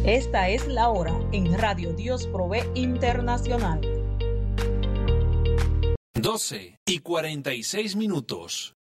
Esta es la hora en Radio Dios Provee Internacional. 12:46.